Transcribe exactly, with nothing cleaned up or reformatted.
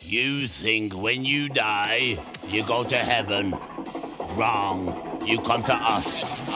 You think when you die, you go to heaven. Wrong. You come to us.